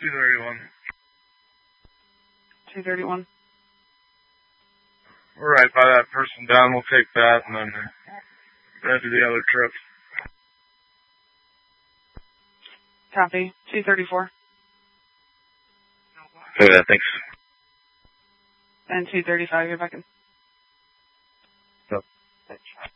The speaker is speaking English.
231. 231. We're right by that person down. We'll take that and then head to the other trip. Copy. 234. Okay, thanks. And 235, you're back in. Yep.